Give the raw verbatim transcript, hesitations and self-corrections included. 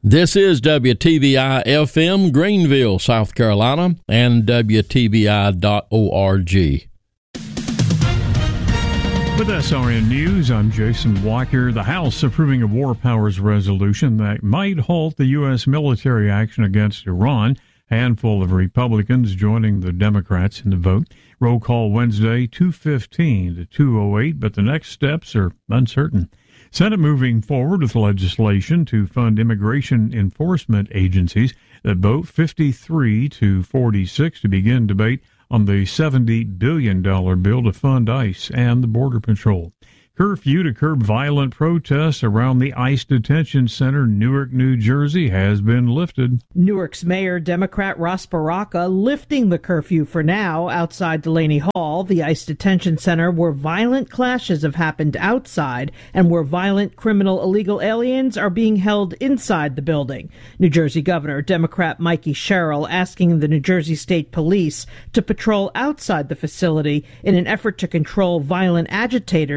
This is W T B I F M, Greenville, South Carolina, and W T B I dot org. With S R N News, I'm Jason Walker. The House approving a war powers resolution that might halt the U S military action against Iran. Handful of Republicans joining the Democrats in the vote. Roll call Wednesday, two fifteen to two oh eight, but the next steps are uncertain. Senate moving forward with legislation to fund immigration enforcement agencies that vote fifty-three to forty-six to begin debate on the seventy billion dollars bill to fund ICE and the Border Patrol. Curfew to curb violent protests around the ICE detention center, Newark, New Jersey, has been lifted. Newark's Mayor, Democrat Ras Baraka, lifting the curfew for now outside Delaney Hall, the ICE detention center, where violent clashes have happened outside and where violent criminal illegal aliens are being held inside the building. New Jersey Governor, Democrat Mikey Sherrill, asking the New Jersey State Police to patrol outside the facility in an effort to control violent agitators